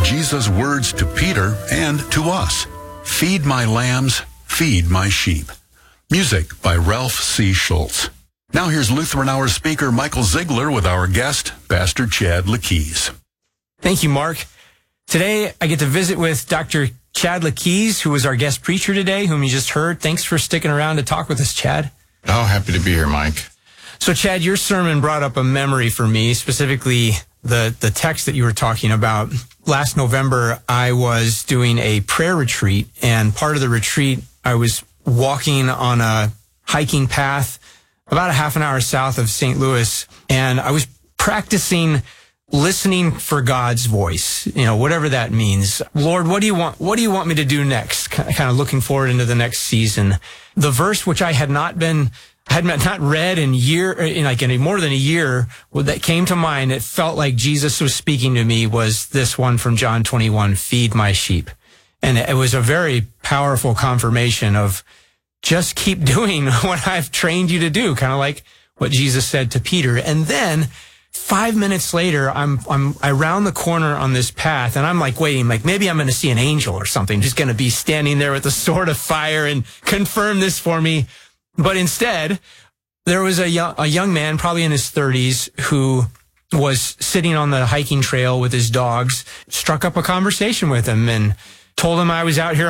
Jesus' words to Peter and to us. Feed my lambs, feed my sheep. Music by Ralph C. Schultz. Now here's Lutheran Hour speaker Michael Ziegler with our guest, Pastor Chad Lakees. Thank you, Mark. Today, I get to visit with Dr. Chad Lakees, who was our guest preacher today, whom you just heard. Thanks for sticking around to talk with us, Chad. Oh, happy to be here, Mike. So, Chad, your sermon brought up a memory for me, specifically the text that you were talking about. Last November, I was doing a prayer retreat, and part of the retreat, I was walking on a hiking path about a half an hour south of St. Louis, and I was practicing listening for God's voice, whatever that means. Lord, what do you want me to do next? Kind of looking forward into the next season. The verse which I had not read in more than a year, that came to mind, it felt like Jesus was speaking to me, was this one from John 21, feed my sheep. And it was a very powerful confirmation of just keep doing what I've trained you to do, kind of like what Jesus said to Peter. And then 5 minutes later, I round the corner on this path, and I'm like waiting, like maybe I'm going to see an angel or something, just going to be standing there with a sword of fire and confirm this for me. But instead, there was a young man, probably in his 30s, who was sitting on the hiking trail with his dogs, struck up a conversation with him and told him I was out here